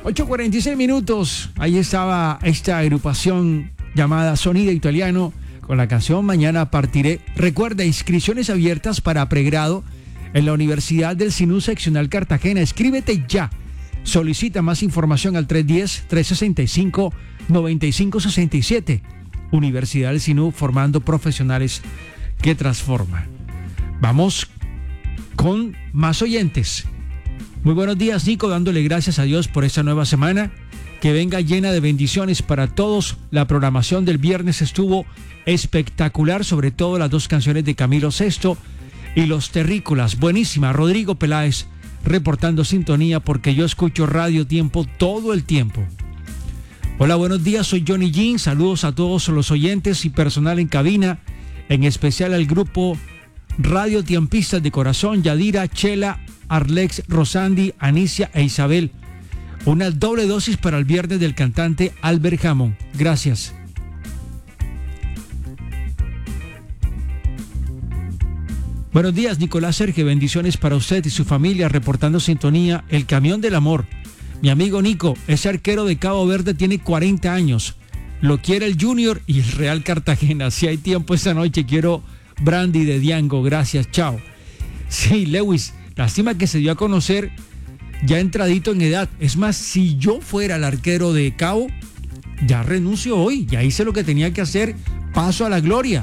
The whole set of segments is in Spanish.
8:46. Ahí estaba esta agrupación llamada Sonido Italiano con la canción Mañana Partiré. Recuerda, inscripciones abiertas para pregrado en la Universidad del Sinú Seccional Cartagena. Escríbete ya. Solicita más información al 310-365-9567. Universidad del Sinú, formando profesionales que transforman. Vamos con más oyentes. Muy buenos días, Nico, dándole gracias a Dios por esta nueva semana, que venga llena de bendiciones para todos. La programación del viernes estuvo espectacular, sobre todo las dos canciones de Camilo Sesto y Los Terrícolas, buenísima. Rodrigo Peláez reportando sintonía, porque yo escucho Radio Tiempo todo el tiempo. Hola, buenos días, soy Johnny Jean, saludos a todos los oyentes y personal en cabina, en especial al grupo Radio Tiempistas de Corazón, Yadira, Chela, Arlex, Rosandi, Anicia e Isabel. Una doble dosis para el viernes del cantante Albert Hammond. Gracias. Buenos días, Nicolás Sergio. Bendiciones para usted y su familia, reportando sintonía. El camión del amor. Mi amigo Nico, ese arquero de Cabo Verde tiene 40 años. Lo quiere el Junior y el Real Cartagena. Si hay tiempo esta noche, quiero brandy de Diango. Gracias, chao. Sí, Lewis, lástima que se dio a conocer ya entradito en edad. Es más, si yo fuera el arquero de Cabo, ya renuncio hoy. Ya hice lo que tenía que hacer. Paso a la gloria.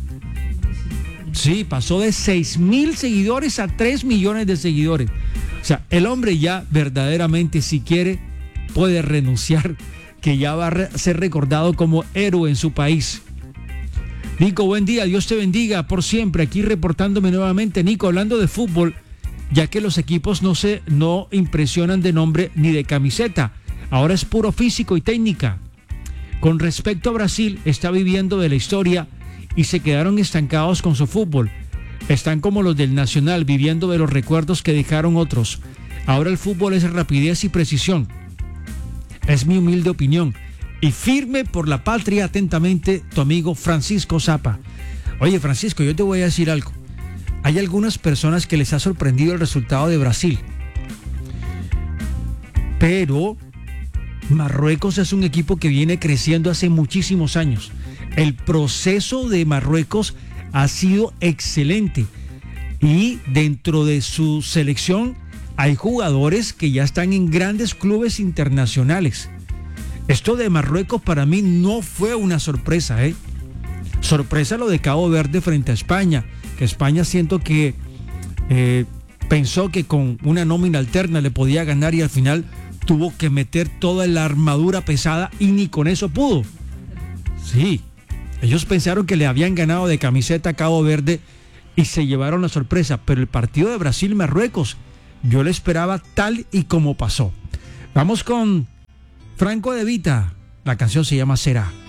Sí, pasó de 6,000 seguidores a 3 millones de seguidores. O sea, el hombre ya verdaderamente, si quiere, puede renunciar, que ya va a ser recordado como héroe en su país. Nico, buen día, Dios te bendiga por siempre. Aquí reportándome nuevamente, Nico, hablando de fútbol, ya que los equipos no impresionan de nombre ni de camiseta. Ahora es puro físico y técnica. Con respecto a Brasil, está viviendo de la historia y se quedaron estancados con su fútbol. Están como los del Nacional, viviendo de los recuerdos que dejaron otros. Ahora el fútbol es rapidez y precisión. Es mi humilde opinión. Y firme por la patria, atentamente, tu amigo Francisco Zapa. Oye, Francisco, yo te voy a decir algo. Hay algunas personas que les ha sorprendido el resultado de Brasil. Pero Marruecos es un equipo que viene creciendo hace muchísimos años. El proceso de Marruecos ha sido excelente y dentro de su selección hay jugadores que ya están en grandes clubes internacionales. Esto de Marruecos para mí no fue una sorpresa, Sorpresa lo de Cabo Verde frente a España, que España siento que pensó que con una nómina alterna le podía ganar y al final tuvo que meter toda la armadura pesada y ni con eso pudo. Sí. Ellos pensaron que le habían ganado de camiseta a Cabo Verde y se llevaron la sorpresa. Pero el partido de Brasil-Marruecos, yo le esperaba tal y como pasó. Vamos con Franco De Vita. La canción se llama Será.